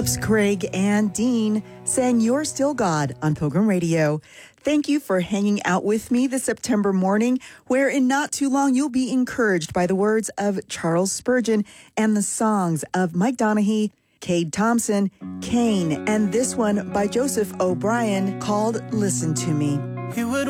Phillips, Craig, and Dean sang You're Still God on Pilgrim Radio. Thank you for hanging out with me this September morning, where in not too long you'll be encouraged by the words of Charles Spurgeon and the songs of Mike Donaghy, Cade Thompson, Kane, and this one by Joseph O'Brien called Listen to Me. He would